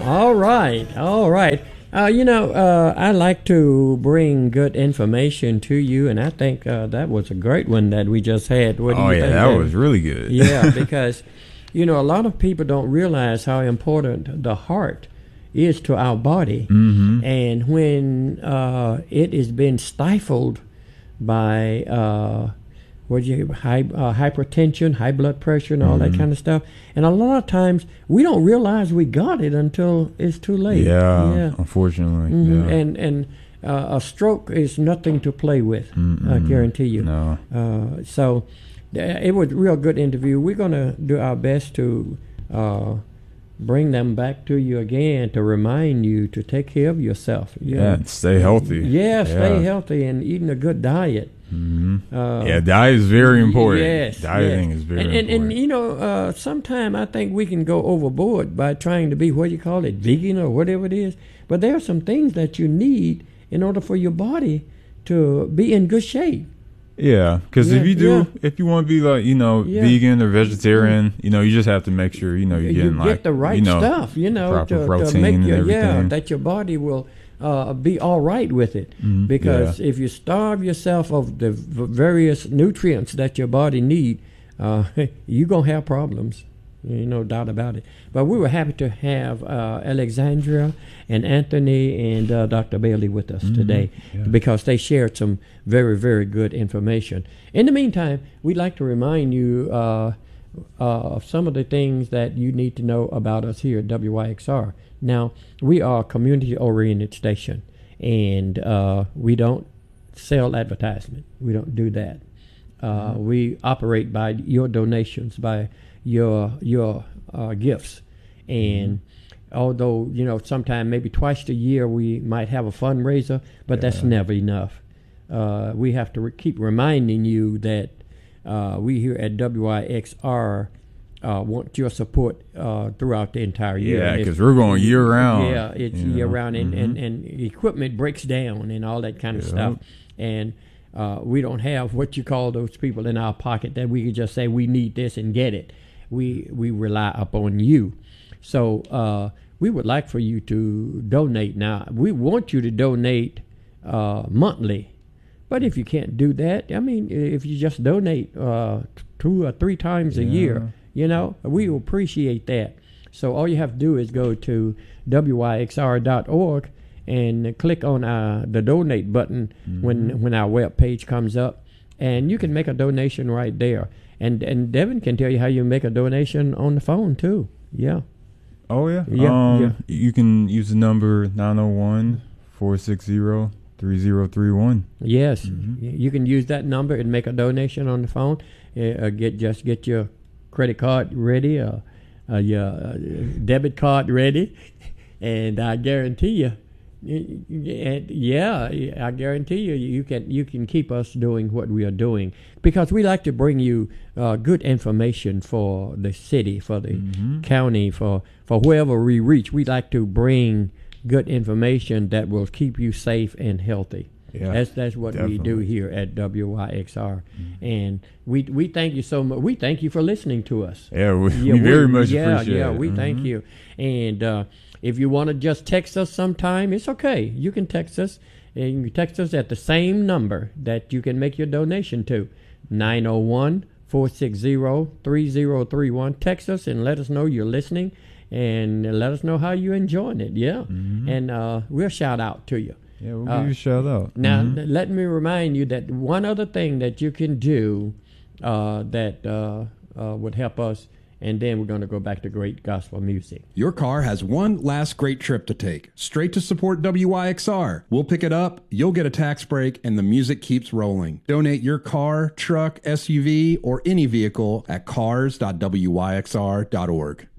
All right, all right. I like to bring good information to you, and I think that was a great one that we just had. What do you think? That was really good. Yeah, because, a lot of people don't realize how important the heart is to our body. Mm-hmm. And when it has been stifled by hypertension, high blood pressure, and all that kind of stuff. And a lot of times we don't realize we got it until it's too late. Yeah. Unfortunately. Mm-hmm. Yeah. And a stroke is nothing to play with. I guarantee you. No. So it was a real good interview. We're going to do our best to bring them back to you again to remind you to take care of yourself. And stay healthy. Yeah, stay healthy and eating a good diet. Mm-hmm. Diet is very important. Yes, Dieting is very important. And sometimes I think we can go overboard by trying to be, vegan or whatever it is. But there are some things that you need in order for your body to be in good shape. Yeah, because if you want to be like, vegan or vegetarian, you just have to make sure, you're getting get the right stuff, proper protein to make and everything. that your body will be all right with it. Because if you starve yourself of the various nutrients that your body need, you're going to have problems. No doubt about it. But we were happy to have Alexandria and Anthony and Dr. Bailey with us today because they shared some very, very good information. In the meantime, we'd like to remind you of some of the things that you need to know about us here at WYXR. Now, we are a community-oriented station, and we don't sell advertisement. We don't do that. We operate by your donations, by your gifts. And although, sometime maybe twice a year we might have a fundraiser, but that's never enough. We have to keep reminding you that we here at WIXR want your support throughout the entire year. Yeah, because we're going year round. Yeah, it's year round, and equipment breaks down and all that kind of stuff. And we don't have what you call those people in our pocket that we can just say we need this and get it. We rely upon you. So we would like for you to donate. Now, we want you to donate monthly. But if you can't do that, if you just donate 2 or 3 times a year, we will appreciate that. So all you have to do is go to wyxr.org and click on the donate button when our web page comes up, and you can make a donation right there. And Devin can tell you how you make a donation on the phone too. Yeah. Oh yeah. You can use the number 901-460-3031. Yes, you can use that number and make a donation on the phone. Get your credit card ready, your debit card ready, and I guarantee you. I guarantee you can keep us doing what we are doing, because we like to bring you good information for the city, for the county, for whoever we reach. We like to bring good information that will keep you safe and healthy. Yeah, that's what we do here at WYXR, and we thank you so much. We thank you for listening to us. Yeah, we very much appreciate it. Yeah, we thank you. And if you want to just text us sometime, it's okay. You can text us, and you can text us at the same number that you can make your donation to, 901-460-3031. Text us and let us know you're listening, and let us know how you're enjoying it. Yeah, and we'll shout out to you. Yeah, we'll give you a shout out. Now, let me remind you that one other thing that you can do that would help us, and then we're going to go back to great gospel music. Your car has one last great trip to take, straight to support WYXR. We'll pick it up, you'll get a tax break, and the music keeps rolling. Donate your car, truck, SUV, or any vehicle at cars.wyxr.org.